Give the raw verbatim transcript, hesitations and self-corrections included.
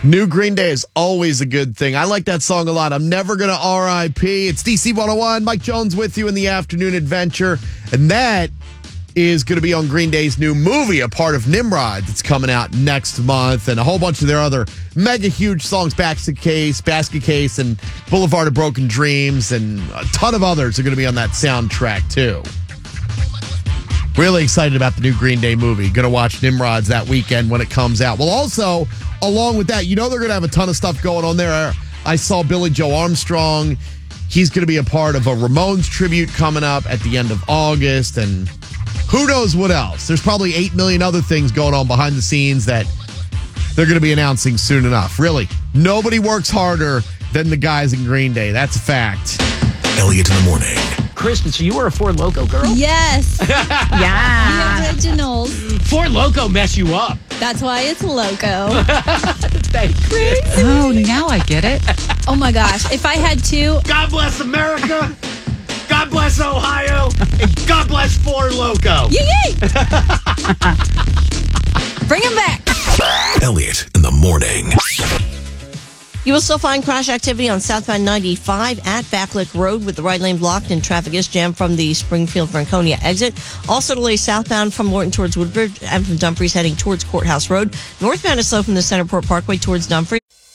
New Green Day is always a good thing. I like that song a lot. I'm never going to R I P. It's D C one oh one. Mike Jones with you in the afternoon adventure. And that is going to be on Green Day's new movie, a part of Nimrod, that's coming out next month, and a whole bunch of their other mega huge songs, Basket Case, Basket Case, and Boulevard of Broken Dreams, and a ton of others are going to be on that soundtrack too. Really excited about the new Green Day movie. Going to watch Nimrods that weekend when it comes out. Well, also, along with that, you know they're going to have a ton of stuff going on there. I saw Billy Joe Armstrong. He's going to be a part of a Ramones tribute coming up at the end of August, and who knows what else. There's probably eight million other things going on behind the scenes that they're going to be announcing soon enough. Really, nobody works harder than the guys in Green Day. That's a fact. Elliot in the morning. Kristen, so you were a Four Loko girl? Yes. Yeah. The originals. Four Loko mess you up. That's why it's Loco. Thanks. Oh, now I get it. Oh my gosh. If I had two, God bless America. God bless Ohio. And God bless Four Loko. yay yay! Bring him back. Elliot in the morning. You will still find crash activity on southbound ninety-five at Backlick Road with the right lane blocked and traffic is jammed from the Springfield-Franconia exit. Also delays southbound from Lorton towards Woodbridge and from Dumfries heading towards Courthouse Road. Northbound is slow from the Centerport Parkway towards Dumfries.